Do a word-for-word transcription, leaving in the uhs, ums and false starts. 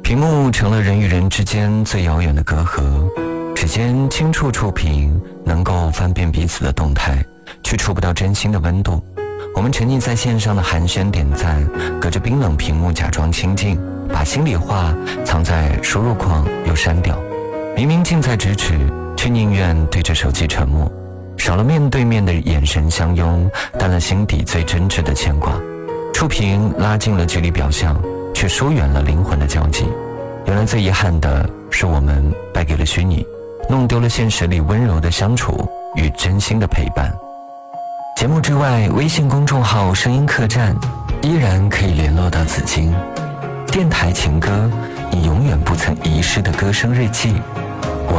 屏幕成了人与人之间最遥远的隔阂，指尖轻触触屏，能够翻遍彼此的动态，却触不到真心的温度。我们沉浸在线上的寒暄点赞，隔着冰冷屏幕假装亲近，把心里话藏在输入框又删掉。明明近在咫尺，却宁愿对着手机沉默，少了面对面的眼神相拥，淡了心底最真挚的牵挂。触屏拉近了距离表象，却疏远了灵魂的交集。原来最遗憾的是我们败给了虚拟，弄丢了现实里温柔的相处与真心的陪伴。节目之外，微信公众号声音客栈依然可以联络到紫金。电台情歌，你永远不曾遗失的歌声日记。